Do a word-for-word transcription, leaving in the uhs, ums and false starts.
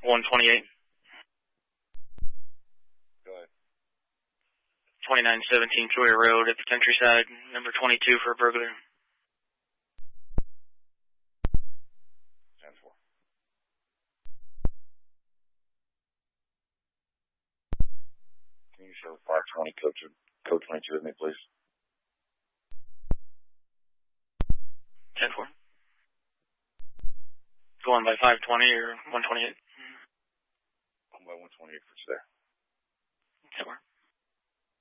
one twenty-eight. Go ahead. twenty-nine seventeen Troy Road at the Countryside, number twenty-two for a burglar. ten four. Can you show five twenty code, code twenty-two with me, please? ten four. Going by five twenty or one twenty-eight? One by one twenty-eight for today. ten four.